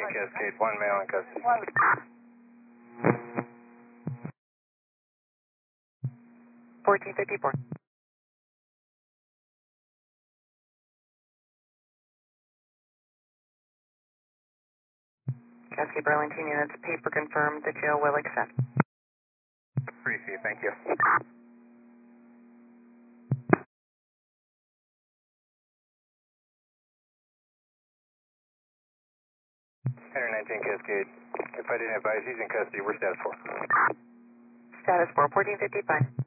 Cascade, 1 male in custody. 1454. Cascade Burlington units, paper confirmed, the jail will accept. Appreciate it, thank you. 119 Cascade. If I didn't advise, he's in custody. We're status 4. Status 4, 1455.